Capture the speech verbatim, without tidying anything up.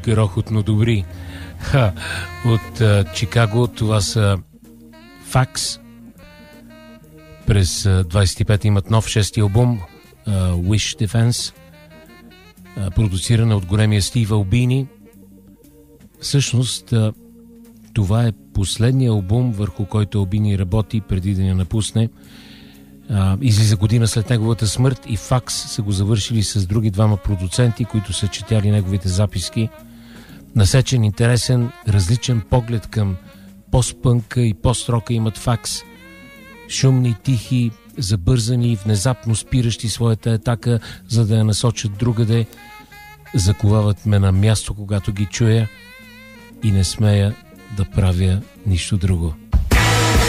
грохотно добри. Ха, от а, Чикаго, това са Факс. През а, двайсет и пета имат нов шести албум, а, Wish Defense, а, продуциран от големия Стив Албини. Всъщност, а, това е последния албум, върху който Албини работи преди да я напусне. А, излиза година след неговата смърт и Факс са го завършили с други двама продуценти, които са четяли неговите записки. Насечен, интересен, различен поглед към постпънка и пост-рока имат Факс. Шумни, тихи, забързани, внезапно спиращи своята атака, за да я насочат другаде. Заковават ме на място, когато ги чуя, и не смея да правя нищо друго.